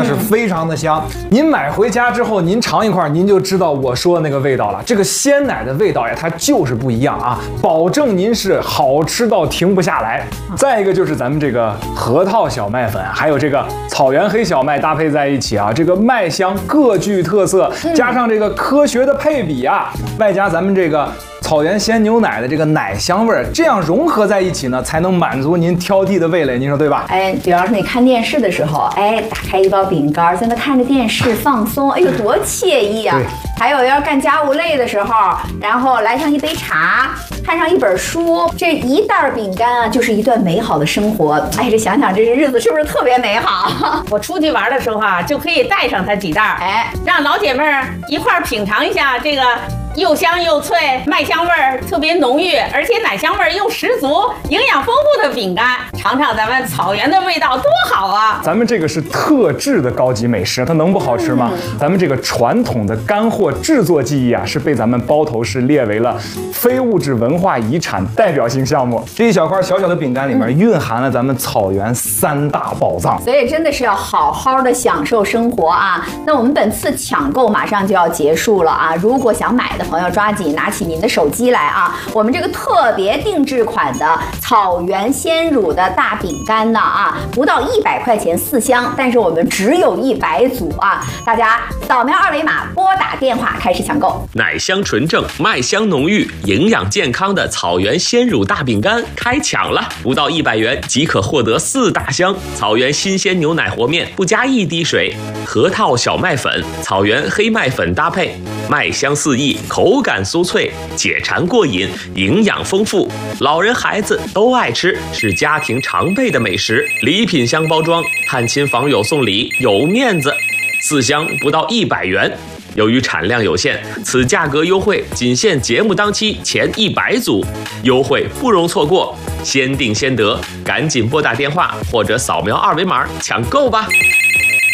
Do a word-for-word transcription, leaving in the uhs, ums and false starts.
的是非常的香。您买回家之后，您尝一块，您就知道我说的那个味道了。这个鲜奶的味道呀，它就是不一样啊，保证您是好吃到停不下来。再一个就是咱们这个核桃小麦粉，还有这个草原黑小麦搭配在一起啊，这个麦香各具特色，加上这个科学的配比啊，外加咱们这个草原鲜牛奶的这个奶香味儿，这样融合在一起呢，才能满足您挑剔的味蕾，您说对吧？ 哎，比方说你看电视的时候，哎，打开一包饼干，在那看着电视放松，哎呦，多惬意啊！还有要干家务累的时候，然后来上一杯茶，看上一本书，这一袋饼干啊，就是一段美好的生活。哎，这想想这日子是不是特别美好？ 我出去玩的时候啊，就可以带上它几袋，哎，让老姐妹儿一块儿品尝一下这个。又香又脆，麦香味儿特别浓郁，而且奶香味儿又十足，营养丰富的饼干，尝尝咱们草原的味道多好啊！ 咱们这个是特制的高级美食，它能不好吃吗？嗯、咱们这个传统的干货制作技艺啊，是被咱们包头市列为了非物质文化遗产代表性项目。这一小块小小的饼干里面蕴含了咱们草原三大宝藏， 所以真的是要好好的享受生活啊！那我们本次抢购马上就要结束了啊，如果想买的朋友抓紧拿起您的手机来啊！我们这个特别定制款的草原鲜乳的大饼干呢啊，不到一百块钱四箱，但是我们只有一百组啊！大家扫描二维码，拨打电话开始抢购。 奶香纯正，麦香浓郁，营养健康的草原鲜乳大饼干开抢了！不到一百元即可获得四大箱草原新鲜牛奶和面，不加一滴水，核桃小麦粉、草原黑麦粉搭配，麦香四溢。口感酥脆，解馋过瘾，营养丰富，老人孩子都爱吃，是家庭常备的美食。礼品箱包装，探亲访友送礼有面子。四箱不到一百元，由于产量有限，此价格优惠仅限节目当期前一百组，优惠不容错过，先订先得，赶紧拨打电话或者扫描二维码抢购吧。